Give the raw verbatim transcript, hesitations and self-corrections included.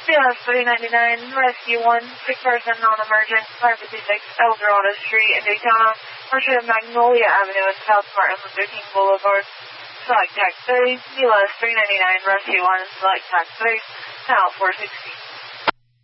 B S three ninety-nine, Rescue one, sick person non-emergent, five fifty-six Eldorado Street in Daytona, Marcia Magnolia Avenue and South Martin Luther King Boulevard. Select tax thirty, B S three ninety-nine, Rescue one, select tax three, now four sixty.